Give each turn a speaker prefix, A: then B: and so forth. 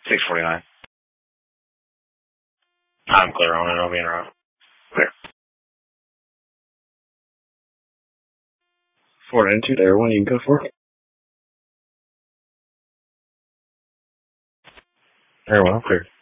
A: 6:49. I'm clear on it. I'll be in route. Clear. Ford into there. When you can go for it. Very well, clear.